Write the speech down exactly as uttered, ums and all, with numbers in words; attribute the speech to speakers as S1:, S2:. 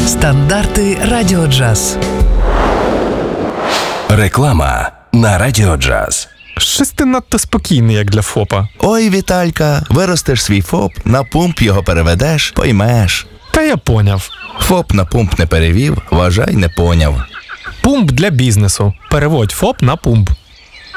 S1: Стандарти Радіо Джаз.
S2: Реклама на Радіо Джаз.
S3: Щось ти надто спокійний, як для ФОПа.
S4: Ой, Віталька, виростеш свій ФОП, на пумп його переведеш, поймеш.
S3: Та я поняв.
S4: ФОП на пумп не перевів, вважай, не поняв.
S3: Пумп для бізнесу. Переводь ФОП на пумп.